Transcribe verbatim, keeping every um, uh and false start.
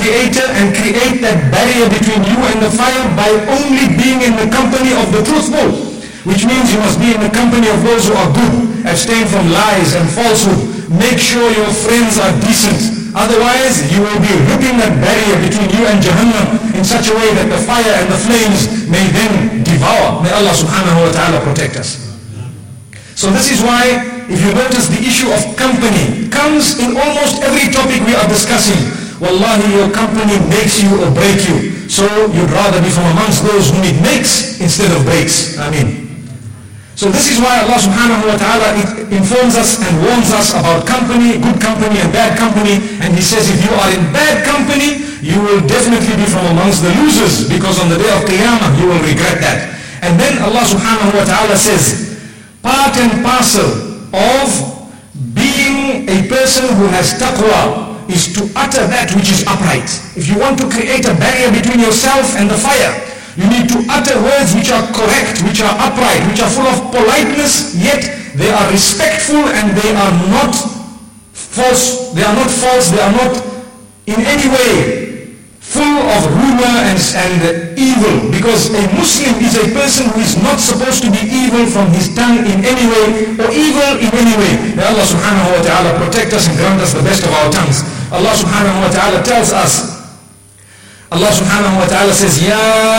Creator and create that barrier between you and the fire by only being in the company of the truthful, which means you must be in the company of those who are good, abstain from lies and falsehood, make sure your friends are decent, otherwise you will be ripping that barrier between you and Jahannam in such a way that the fire and the flames may then devour. May Allah subhanahu wa ta'ala protect us. So this is why, if you notice, the issue of company comes in almost every topic we are discussing. Wallahi, your company makes you or break you. So you'd rather be from amongst those whom it makes instead of breaks. Ameen. So this is why Allah subhanahu wa ta'ala informs us and warns us about company, good company and bad company. And He says, if you are in bad company, you will definitely be from amongst the losers, because on the day of Qiyamah you will regret that. And then Allah subhanahu wa ta'ala says, part and parcel of being a person who has taqwa is to utter that which is upright. If you want to create a barrier between yourself and the fire, you need to utter words which are correct, which are upright, which are full of politeness, yet they are respectful and they are not false. They are not false. They are not in any way full of rumor and, and evil. Because a Muslim is a person who is not supposed to be evil from his tongue in any way, or evil in any way. May Allah subhanahu wa ta'ala protect us and grant us the best of our tongues. Allah subhanahu wa ta'ala tells us, Allah subhanahu wa ta'ala says, Ya